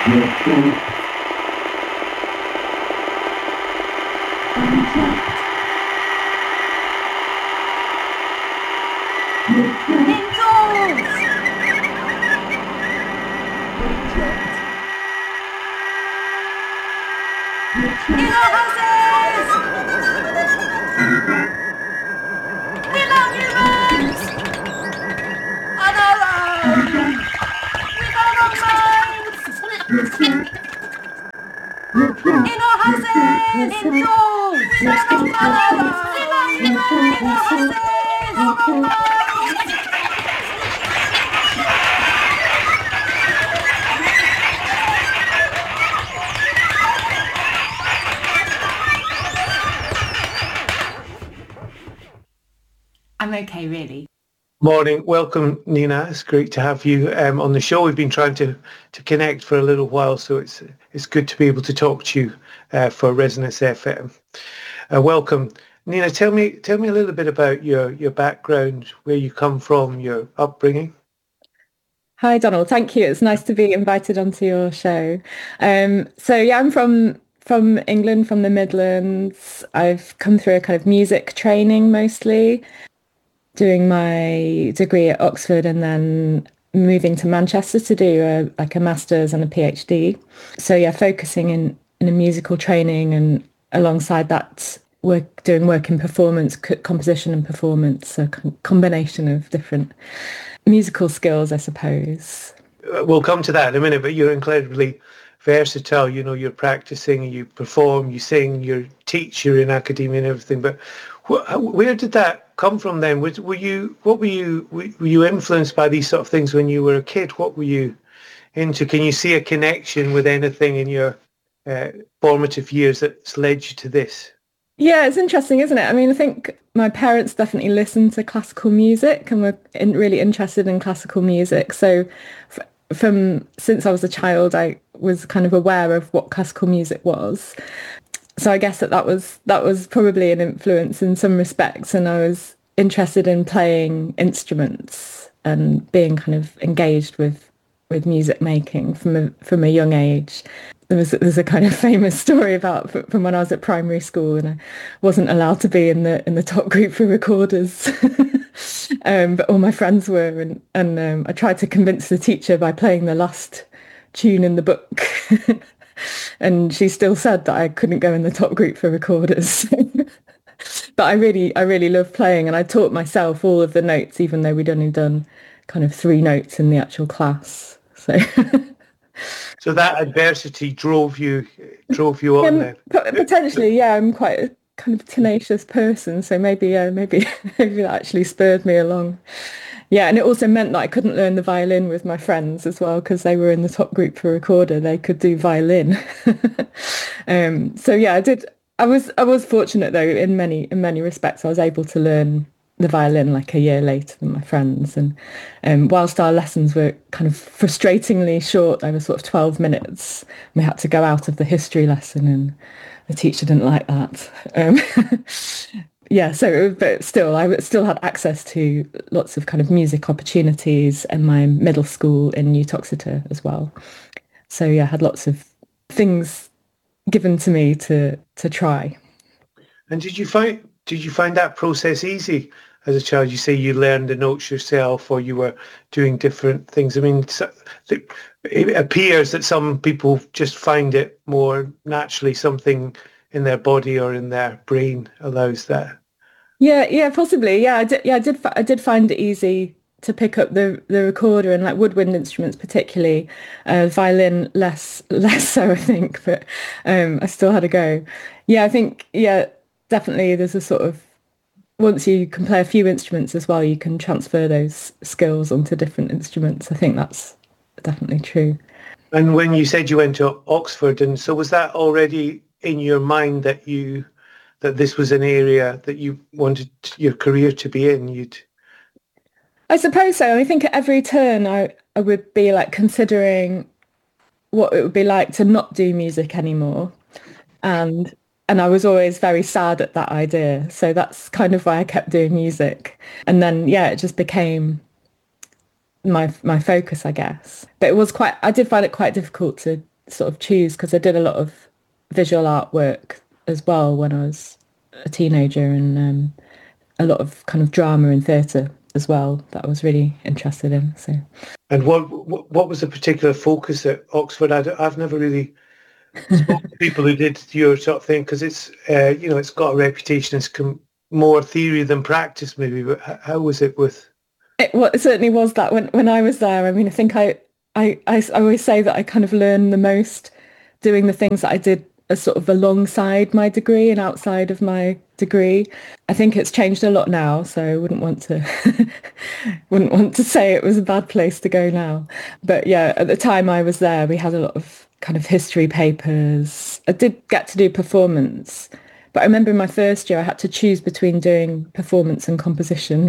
I'm okay, really. Morning. Welcome, Nina. It's great to have you on the show. We've been trying to connect for a little while, so it's good to be able to talk to you for Resonance FM. Welcome. Nina, tell me a little bit about your background, where you come from, your upbringing. Hi, Donald. Thank you. It's nice to be invited onto your show. I'm from England, from the Midlands. I've come through a kind of music training mostly, doing my degree at Oxford and then moving to Manchester to do a master's and a PhD. So yeah, focusing in a musical training, and alongside that, doing work in performance, composition and performance, a combination of different musical skills, I suppose. We'll come to that in a minute, but you're incredibly versatile. You know, you're practicing, you perform, you sing, you teach, you're in academia and everything. But where did that come from then? Were you influenced by these sort of things when you were a kid? What were you into? Can you see a connection with anything in your formative years that's led you to this? Yeah, it's interesting, isn't it? I mean, I think my parents definitely listened to classical music and were really interested in classical music. So since I was a child, I was kind of aware of what classical music was. So I guess that was probably an influence in some respects. And I was interested in playing instruments and being kind of engaged with music making from a young age. There's a kind of famous story about from when I was at primary school and I wasn't allowed to be in the top group for recorders, but all my friends were, and I tried to convince the teacher by playing the last tune in the book, and she still said that I couldn't go in the top group for recorders. But I really love playing, and I taught myself all of the notes, even though we'd only done kind of 3 notes in the actual class. So that adversity drove you on then? Potentially, yeah. I'm quite a kind of tenacious person, so maybe that actually spurred me along. Yeah, and it also meant that I couldn't learn the violin with my friends as well, because they were in the top group for recorder. They could do violin. So yeah, I was fortunate though in many respects. I was able to learn the violin like a year later than my friends, and whilst our lessons were kind of frustratingly short, they were sort of 12 minutes, we had to go out of the history lesson, and the teacher didn't like that. But still, I still had access to lots of kind of music opportunities in my middle school in Uttoxeter as well. So yeah, I had lots of things given to me to try. And did you find that process easy as a child? You say you learned the notes yourself, or you were doing different things. I mean, it appears that some people just find it more naturally, something in their body or in their brain allows that. Yeah, possibly. Yeah, I did find it easy to pick up the recorder, and like woodwind instruments particularly, violin less so, I think, but I still had a go. Yeah, I think, yeah, definitely there's a sort of, once you can play a few instruments as well, you can transfer those skills onto different instruments. I think that's definitely true. And when you said you went to Oxford, and so was that already in your mind that this was an area that you wanted your career to be in? I suppose so. I think at every turn I would be like considering what it would be like to not do music anymore. And I was always very sad at that idea. So that's kind of why I kept doing music. And then, yeah, it just became my focus, I guess. But I did find it quite difficult to sort of choose, because I did a lot of visual artwork as well when I was a teenager, and a lot of kind of drama and theatre as well that I was really interested in. So, and what was the particular focus at Oxford? I've never really spoken to people who did your sort of thing, because it's it's got a reputation as more theory than practice, maybe. But how was it with? It certainly was that when I was there. I mean, I think I always say that I kind of learned the most doing the things that I did as sort of alongside my degree and outside of my degree. I think it's changed a lot now, so I wouldn't want to wouldn't want to say it was a bad place to go now. But yeah, at the time I was there, we had a lot of kind of history papers. I did get to do performance, but I remember in my first year I had to choose between doing performance and composition,